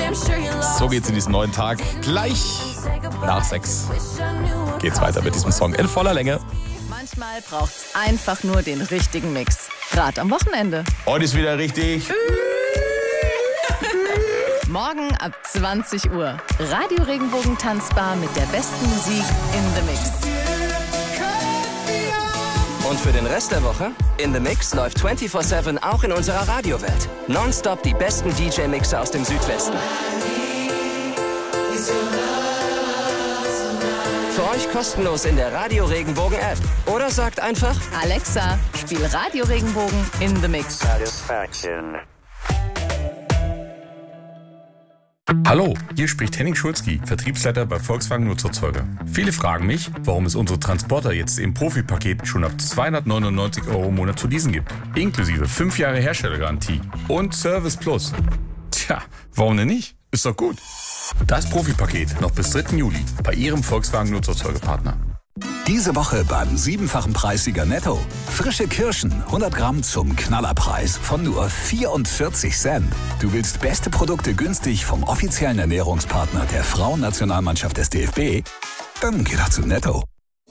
So geht's in diesen neuen Tag. Gleich nach 6 geht's weiter mit diesem Song in voller Länge. Manchmal braucht's einfach nur den richtigen Mix. Gerade am Wochenende. Heute ist wieder richtig. Morgen ab 20 Uhr. Radio Regenbogen Tanzbar mit der besten Musik in the Mix. Und für den Rest der Woche? In the Mix läuft 24/7 auch in unserer Radiowelt. Nonstop die besten DJ-Mixer aus dem Südwesten. Für euch kostenlos in der Radio Regenbogen App. Oder sagt einfach: Alexa, spiel Radio Regenbogen in the Mix. Hallo, hier spricht Henning Schulzki, Vertriebsleiter bei Volkswagen Nutzerzeuger. Viele fragen mich, warum es unsere Transporter jetzt im Profipaket schon ab 299 € im Monat zu leasen gibt. Inklusive 5 Jahre Herstellergarantie und Service Plus. Tja, warum denn nicht? Ist doch gut. Das Profipaket noch bis 3. Juli bei Ihrem Volkswagen Nutzerzeugerpartner. Diese Woche beim 7-fachen Preissieger Netto. Frische Kirschen, 100 Gramm zum Knallerpreis von nur 44 Cent. Du willst beste Produkte günstig vom offiziellen Ernährungspartner der Frauennationalmannschaft des DFB? Dann geh doch zu Netto.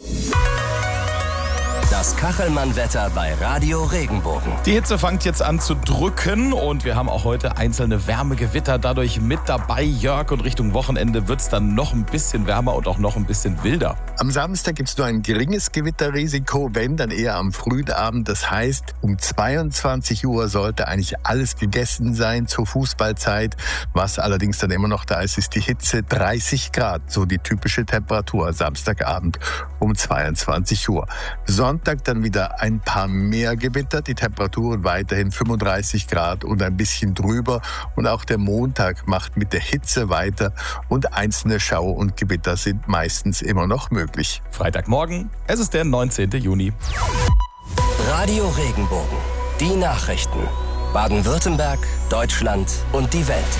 Das Kachelmann-Wetter bei Radio Regenbogen. Die Hitze fängt jetzt an zu drücken und wir haben auch heute einzelne Wärmegewitter dadurch mit dabei, Jörg. Und Richtung Wochenende wird es dann noch ein bisschen wärmer und auch noch ein bisschen wilder. Am Samstag gibt es nur ein geringes Gewitterrisiko, wenn dann eher am frühen Abend. Das heißt, um 22 Uhr sollte eigentlich alles gegessen sein zur Fußballzeit. Was allerdings dann immer noch da ist die Hitze, 30 Grad, so die typische Temperatur Samstagabend um 22 Uhr. Sonntag dann wieder ein paar mehr Gewitter, die Temperaturen weiterhin 35 Grad und ein bisschen drüber. Und auch der Montag macht mit der Hitze weiter und einzelne Schauer und Gewitter sind meistens immer noch möglich. Freitagmorgen, es ist der 19. Juni. Radio Regenbogen. Die Nachrichten. Baden-Württemberg, Deutschland und die Welt.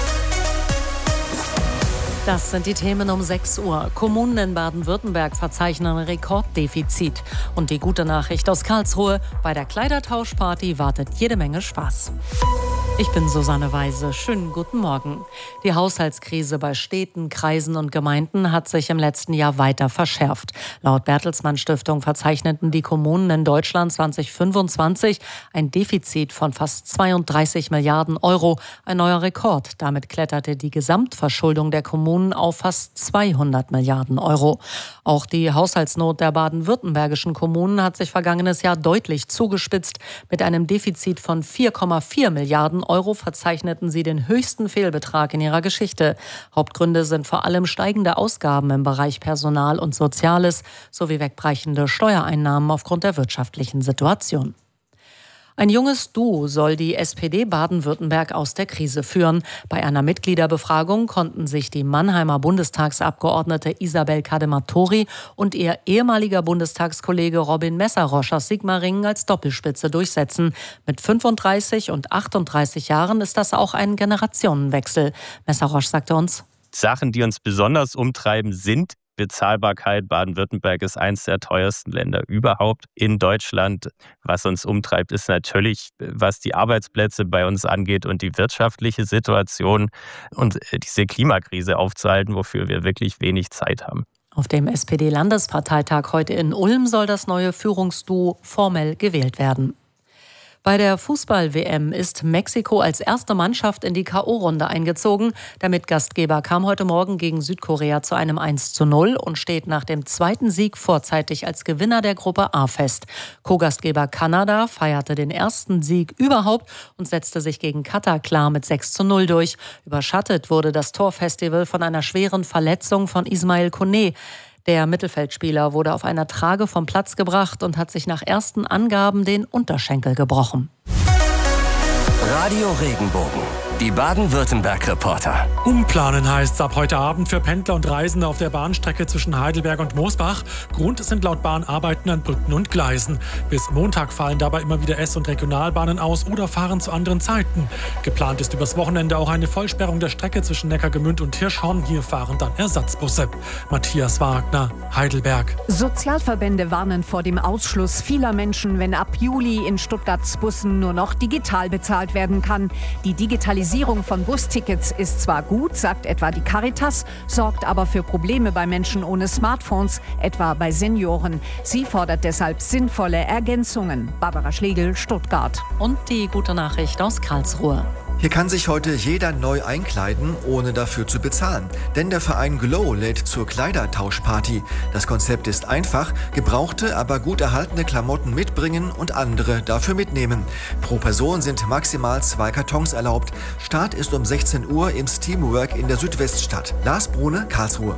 Das sind die Themen um 6 Uhr. Kommunen in Baden-Württemberg verzeichnen ein Rekorddefizit. Und die gute Nachricht aus Karlsruhe: Bei der Kleidertauschparty wartet jede Menge Spaß. Ich bin Susanne Weise. Schönen guten Morgen. Die Haushaltskrise bei Städten, Kreisen und Gemeinden hat sich im letzten Jahr weiter verschärft. Laut Bertelsmann Stiftung verzeichneten die Kommunen in Deutschland 2025 ein Defizit von fast 32 Milliarden Euro. Ein neuer Rekord. Damit kletterte die Gesamtverschuldung der Kommunen auf fast 200 Milliarden Euro. Auch die Haushaltsnot der baden-württembergischen Kommunen hat sich vergangenes Jahr deutlich zugespitzt. Mit einem Defizit von 4,4 Milliarden Euro verzeichneten sie den höchsten Fehlbetrag in ihrer Geschichte. Hauptgründe sind vor allem steigende Ausgaben im Bereich Personal und Soziales sowie wegbrechende Steuereinnahmen aufgrund der wirtschaftlichen Situation. Ein junges Duo soll die SPD Baden-Württemberg aus der Krise führen. Bei einer Mitgliederbefragung konnten sich die Mannheimer Bundestagsabgeordnete Isabel Kadematori und ihr ehemaliger Bundestagskollege Robin Messerrosch aus Sigmaringen als Doppelspitze durchsetzen. Mit 35 und 38 Jahren ist das auch ein Generationenwechsel. Messerrosch sagte uns: Sachen, die uns besonders umtreiben, sind Bezahlbarkeit. Baden-Württemberg ist eines der teuersten Länder überhaupt in Deutschland. Was uns umtreibt, ist natürlich, was die Arbeitsplätze bei uns angeht und die wirtschaftliche Situation und diese Klimakrise aufzuhalten, wofür wir wirklich wenig Zeit haben. Auf dem SPD-Landesparteitag heute in Ulm soll das neue Führungsduo formell gewählt werden. Bei der Fußball-WM ist Mexiko als erste Mannschaft in die K.O.-Runde eingezogen. Der Mitgastgeber kam heute Morgen gegen Südkorea zu einem 1:0 und steht nach dem zweiten Sieg vorzeitig als Gewinner der Gruppe A fest. Co-Gastgeber Kanada feierte den ersten Sieg überhaupt und setzte sich gegen Katar klar mit 6:0 durch. Überschattet wurde das Torfestival von einer schweren Verletzung von Ismail Koné. Der Mittelfeldspieler wurde auf einer Trage vom Platz gebracht und hat sich nach ersten Angaben den Unterschenkel gebrochen. Radio Regenbogen. Die Baden-Württemberg-Reporter. Umplanen heißt es ab heute Abend für Pendler und Reisende auf der Bahnstrecke zwischen Heidelberg und Moosbach. Grund sind laut Bahn Arbeiten an Brücken und Gleisen. Bis Montag fallen dabei immer wieder S- und Regionalbahnen aus oder fahren zu anderen Zeiten. Geplant ist übers Wochenende auch eine Vollsperrung der Strecke zwischen Neckargemünd und Hirschhorn. Hier fahren dann Ersatzbusse. Matthias Wagner, Heidelberg. Sozialverbände warnen vor dem Ausschluss vieler Menschen, wenn ab Juli in Stuttgarts Bussen nur noch digital bezahlt werden kann. Die Digitalisierung Liberalisierung von Bustickets ist zwar gut, sagt etwa die Caritas, sorgt aber für Probleme bei Menschen ohne Smartphones, etwa bei Senioren. Sie fordert deshalb sinnvolle Ergänzungen. Barbara Schlegel, Stuttgart. Und die gute Nachricht aus Karlsruhe. Hier kann sich heute jeder neu einkleiden, ohne dafür zu bezahlen. Denn der Verein Glow lädt zur Kleidertauschparty. Das Konzept ist einfach: gebrauchte, aber gut erhaltene Klamotten mitbringen und andere dafür mitnehmen. Pro Person sind maximal 2 Kartons erlaubt. Start ist um 16 Uhr im Steamwork in der Südweststadt. Lars Brune, Karlsruhe.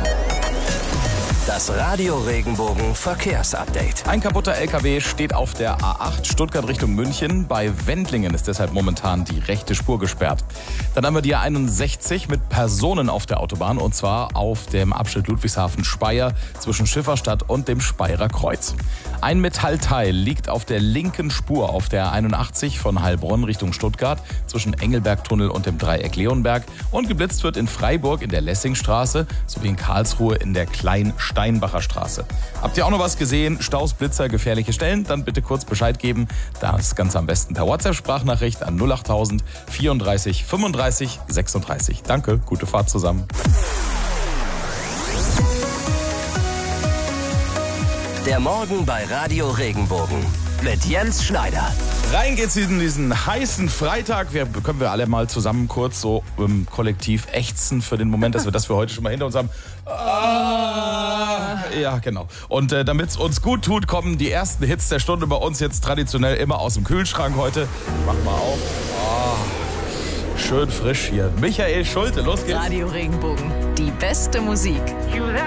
Das Radio Regenbogen Verkehrsupdate. Ein kaputter LKW steht auf der A8 Stuttgart Richtung München. Bei Wendlingen ist deshalb momentan die rechte Spur gesperrt. Dann haben wir die A61 mit Personen auf der Autobahn, und zwar auf dem Abschnitt Ludwigshafen-Speyer zwischen Schifferstadt und dem Speyerer Kreuz. Ein Metallteil liegt auf der linken Spur auf der 81 von Heilbronn Richtung Stuttgart zwischen Engelbergtunnel und dem Dreieck Leonberg, und geblitzt wird in Freiburg in der Lessingstraße sowie in Karlsruhe in der Kleinsteinbacher Straße. Habt ihr auch noch was gesehen? Staus, Blitzer, gefährliche Stellen? Dann bitte kurz Bescheid geben. Das Ganze am besten per WhatsApp-Sprachnachricht an 08000 34 35 36. Danke, gute Fahrt zusammen. Der Morgen bei Radio Regenbogen mit Jens Schneider. Rein geht's in diesen heißen Freitag. Können wir alle mal zusammen kurz so kollektiv ächzen für den Moment, dass wir das für heute schon mal hinter uns haben. Ja, genau. Und damit es uns gut tut, kommen die ersten Hits der Stunde bei uns jetzt traditionell immer aus dem Kühlschrank heute. Mach mal auf. Schön frisch hier. Michael Schulte, los geht's. Radio Regenbogen, die beste Musik.